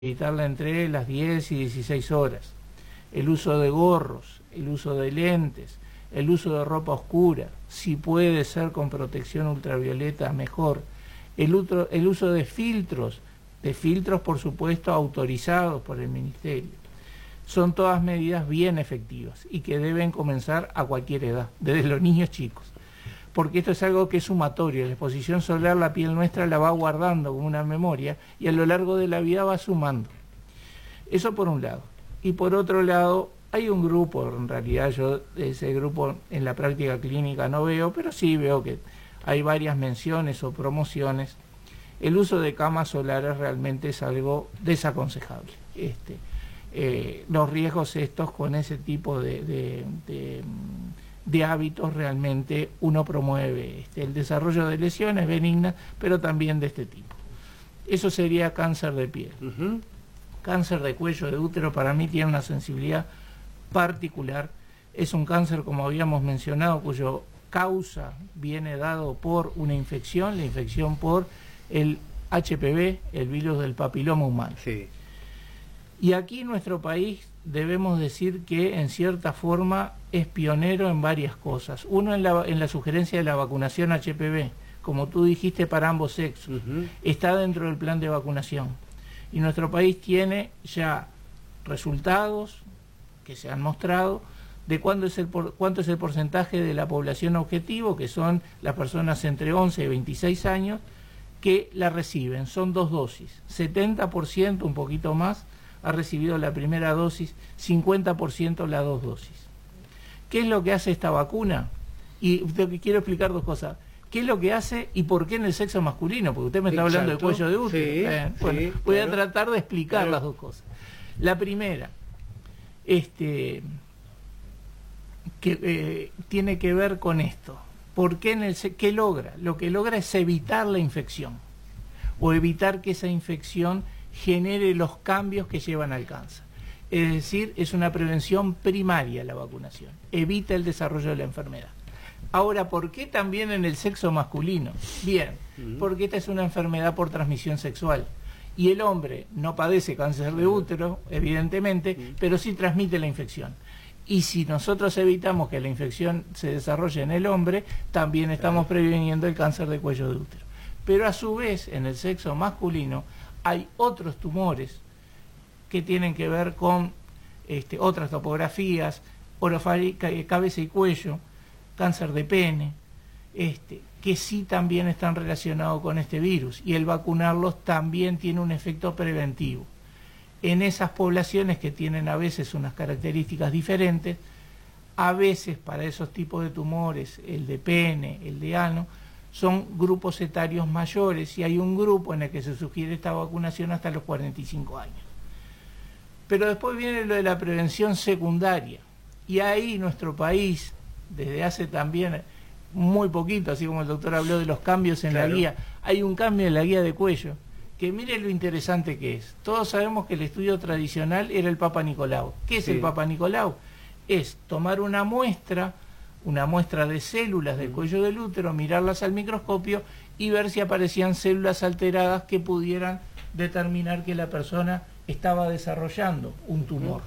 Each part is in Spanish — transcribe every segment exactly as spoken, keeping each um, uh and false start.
evitarla entre las diez y dieciséis horas. El uso de gorros, el uso de lentes, el uso de ropa oscura, si puede ser con protección ultravioleta, mejor. El, utro, el uso de filtros, de filtros por supuesto autorizados por el Ministerio. Son todas medidas bien efectivas y que deben comenzar a cualquier edad, desde los niños chicos. Porque esto es algo que es sumatorio. La exposición solar, la piel nuestra la va guardando como una memoria y a lo largo de la vida va sumando. Eso por un lado. Y por otro lado, hay un grupo, en realidad yo ese grupo en la práctica clínica no veo, pero sí veo que hay varias menciones o promociones. El uso de camas solares realmente es algo desaconsejable. Este, eh, los riesgos estos con ese tipo de... de, de de hábitos realmente uno promueve este, el desarrollo de lesiones benignas, pero también de este tipo. Eso sería cáncer de piel. Uh-huh. Cáncer de cuello de útero para mí tiene una sensibilidad particular. Es un cáncer, como habíamos mencionado, cuyo causa viene dado por una infección, la infección por el H P V, el virus del papiloma humano. Sí. Y aquí en nuestro país debemos decir que en cierta forma es pionero en varias cosas. Uno en la, en la sugerencia de la vacunación H P V, como tú dijiste, para ambos sexos. Uh-huh. Está dentro del plan de vacunación. Y nuestro país tiene ya resultados que se han mostrado de cuánto es el, por, cuánto es el porcentaje de la población objetivo, que son las personas entre once y veintiséis años, que la reciben. Son dos dosis. setenta por ciento, un poquito más, ha recibido la primera dosis, cincuenta por ciento las dos dosis. ¿Qué es lo que hace esta vacuna? Y te quiero explicar dos cosas. ¿Qué es lo que hace y por qué en el sexo masculino? Porque usted me está Exacto. hablando de cuello de útero. Sí, eh, bueno, sí, voy claro. a tratar de explicar claro. las dos cosas. La primera, este, que eh, tiene que ver con esto. ¿Por qué en el qué logra? Lo que logra es evitar la infección o evitar que esa infección genere los cambios que llevan al cáncer. Es decir, es una prevención primaria la vacunación. Evita el desarrollo de la enfermedad. Ahora, ¿por qué también en el sexo masculino? Bien, uh-huh. porque esta es una enfermedad por transmisión sexual. Y el hombre no padece cáncer de útero, evidentemente, uh-huh. pero sí transmite la infección. Y si nosotros evitamos que la infección se desarrolle en el hombre, también estamos previniendo el cáncer de cuello de útero. Pero a su vez, en el sexo masculino, hay otros tumores que tienen que ver con este, otras topografías, orofaringe, cabeza y cuello, cáncer de pene, este, que sí también están relacionados con este virus, y el vacunarlos también tiene un efecto preventivo. En esas poblaciones que tienen a veces unas características diferentes, a veces para esos tipos de tumores, el de pene, el de ano, son grupos etarios mayores y hay un grupo en el que se sugiere esta vacunación hasta los cuarenta y cinco años. Pero después viene lo de la prevención secundaria y ahí nuestro país, desde hace también muy poquito, así como el doctor habló de los cambios en claro. la guía, hay un cambio en la guía de cuello, que mire lo interesante que es. Todos sabemos que el estudio tradicional era el Papa Nicolau. ¿Qué es sí. el Papa Nicolau? Es tomar una muestra, una muestra de células del cuello del útero, mirarlas al microscopio y ver si aparecían células alteradas que pudieran determinar que la persona estaba desarrollando un tumor.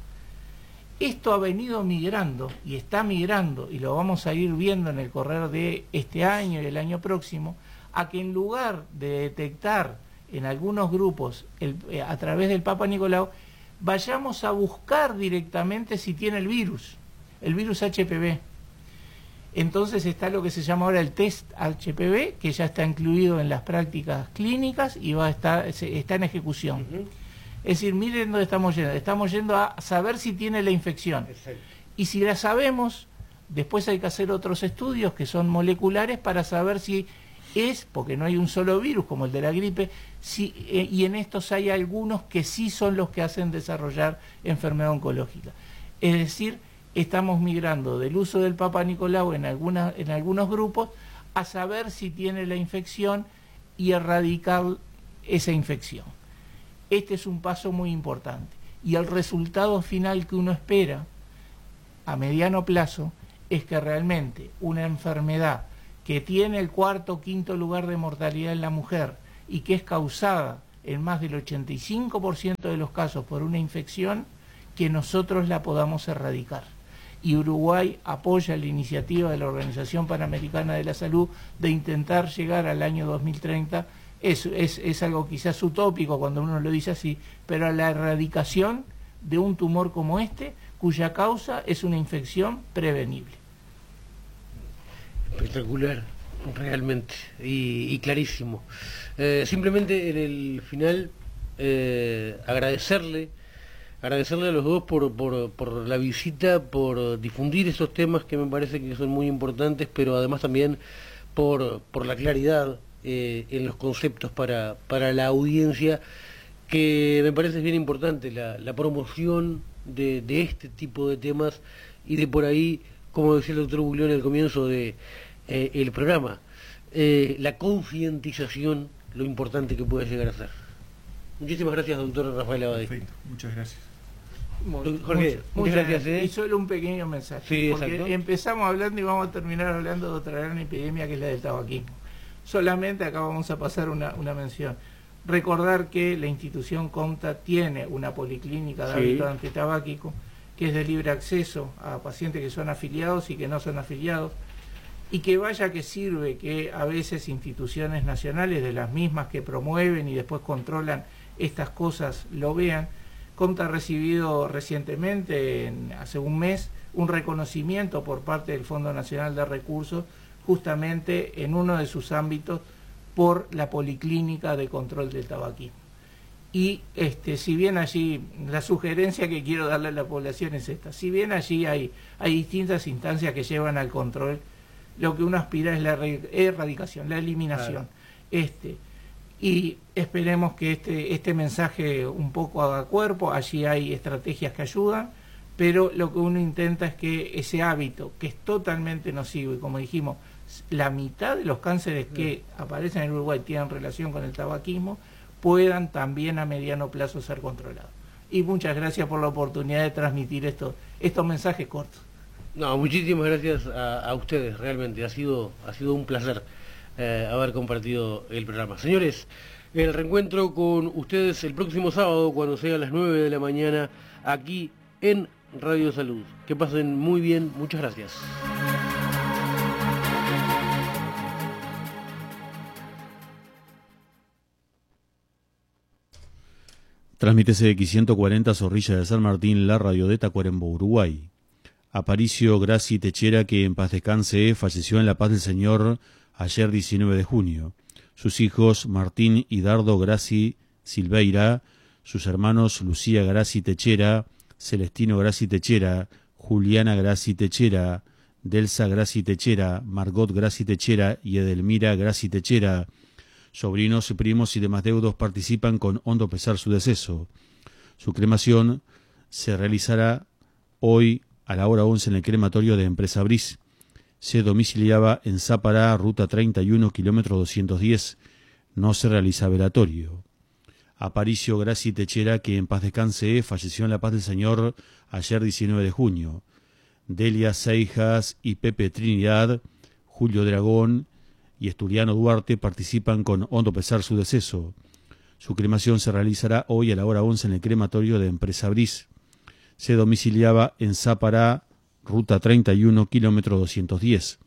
Esto ha venido migrando y está migrando, y lo vamos a ir viendo en el correr de este año y el año próximo, a que en lugar de detectar en algunos grupos el, eh, a través del Papa Nicolau, vayamos a buscar directamente si tiene el virus, el virus H P V. Entonces está lo que se llama ahora el test H P V, que ya está incluido en las prácticas clínicas y va a estar, está en ejecución. Uh-huh. Es decir, miren dónde estamos yendo. Estamos yendo a saber si tiene la infección. Exacto. Y si la sabemos, después hay que hacer otros estudios que son moleculares para saber si es, porque no hay un solo virus como el de la gripe, si, eh, y en estos hay algunos que sí son los que hacen desarrollar enfermedad oncológica. Es decir, estamos migrando del uso del Papa Nicolau en, alguna, en algunos grupos a saber si tiene la infección y erradicar esa infección. Este es un paso muy importante. Y el resultado final que uno espera a mediano plazo es que realmente una enfermedad que tiene el cuarto o quinto lugar de mortalidad en la mujer y que es causada en más del ochenta y cinco por ciento de los casos por una infección, que nosotros la podamos erradicar. Y Uruguay apoya la iniciativa de la Organización Panamericana de la Salud de intentar llegar al año dos mil treinta. Es, es, es algo quizás utópico cuando uno lo dice así, pero a la erradicación de un tumor como este, cuya causa es una infección prevenible. Espectacular, realmente, y, y clarísimo. Eh, simplemente en el final eh, agradecerle, agradecerle a los dos por, por, por la visita, por difundir estos temas que me parece que son muy importantes, pero además también por, por la claridad eh, en los conceptos para, para la audiencia, que me parece bien importante la, la promoción de, de este tipo de temas y de por ahí, como decía el doctor Buglione al comienzo de eh, el programa, eh, la concientización, lo importante que puede llegar a ser. Muchísimas gracias, doctor Rafael Abadí. Perfecto, muchas gracias. Jorge, muchas, muchas, muchas gracias. ¿eh? Y solo un pequeño mensaje, sí, porque exacto. empezamos hablando y vamos a terminar hablando de otra gran epidemia que es la del tabaquismo. Solamente acá vamos a pasar una, una mención. Recordar que la institución COMTA tiene una policlínica de sí. hábito antitabáquico que es de libre acceso a pacientes que son afiliados y que no son afiliados, y que vaya que sirve que a veces instituciones nacionales, de las mismas que promueven y después controlan estas cosas, lo vean. COMTA ha recibido recientemente, en, hace un mes, un reconocimiento por parte del Fondo Nacional de Recursos, justamente en uno de sus ámbitos, por la policlínica de control del tabaquismo. Y este, si bien allí, la sugerencia que quiero darle a la población es esta, si bien allí hay, hay distintas instancias que llevan al control, lo que uno aspira es la erradicación, la eliminación. Claro. Este, y esperemos que este, este mensaje un poco haga cuerpo. Allí hay estrategias que ayudan, pero lo que uno intenta es que ese hábito, que es totalmente nocivo, y como dijimos, la mitad de los cánceres que aparecen en Uruguay tienen relación con el tabaquismo, puedan también a mediano plazo ser controlados. Y muchas gracias por la oportunidad de transmitir esto, estos mensajes cortos. No, muchísimas gracias a, a ustedes, realmente, ha sido, ha sido un placer eh, haber compartido el programa. Señores, el reencuentro con ustedes el próximo sábado, cuando sea a las nueve de la mañana, aquí en Radio Salud. Que pasen muy bien, muchas gracias. Transmítese X ciento cuarenta Zorrilla de San Martín, la radio de Tacuarembó, Uruguay. Aparicio Graci Techera, que en paz descanse, falleció en la paz del Señor ayer diecinueve de junio. Sus hijos Martín y Dardo Graci Silveira, sus hermanos Lucía Graci Techera, Celestino Graci Techera, Juliana Graci Techera, Delsa Graci Techera, Margot Graci Techera y Edelmira Graci Techera. Sobrinos, primos y demás deudos participan con hondo pesar su deceso. Su cremación se realizará hoy a la hora once en el crematorio de Empresa Bris. Se domiciliaba en Zápara, ruta treinta y uno, kilómetro doscientos diez. No se realiza velatorio. Aparicio Graci Techera, que en paz descanse, falleció en la paz del Señor ayer diecinueve de junio. Delia Seijas y Pepe Trinidad, Julio Dragón y Esturiano Duarte participan con hondo pesar su deceso. Su cremación se realizará hoy a la hora once en el crematorio de Empresa Bris. Se domiciliaba en Zápara, ruta treinta y uno, kilómetro doscientos diez.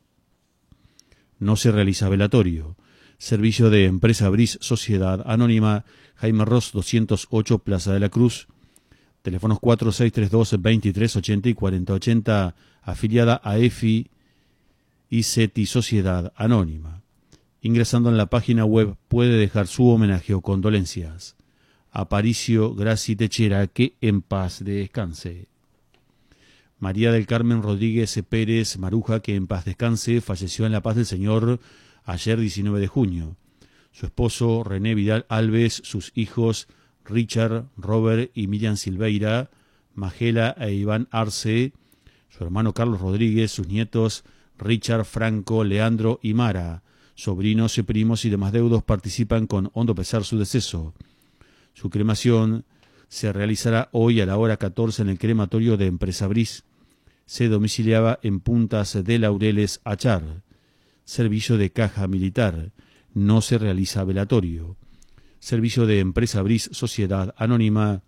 No se realiza velatorio. Servicio de Empresa Bris, Sociedad Anónima, Jaime Ross doscientos ocho, Plaza de la Cruz. Teléfonos cuatro seis tres dos, veintitrés ochenta y cuarenta ochenta, afiliada a E F I y CETI Sociedad Anónima. Ingresando en la página web puede dejar su homenaje o condolencias. Aparicio Graci Techera, que en paz descanse. María del Carmen Rodríguez Pérez Maruja, que en paz descanse, falleció en la paz del Señor ayer diecinueve de junio. Su esposo René Vidal Alves, sus hijos Richard, Robert y Miriam Silveira, Magela e Iván Arce, su hermano Carlos Rodríguez, sus nietos Richard, Franco, Leandro y Mara. Sobrinos y primos y demás deudos participan con hondo pesar su deceso. Su cremación se realizará hoy a la hora catorce en el crematorio de Empresa Bris. Se domiciliaba en Puntas de Laureles, Achar. Servicio de caja militar. No se realiza velatorio. servicio de Empresa Bris Sociedad Anónima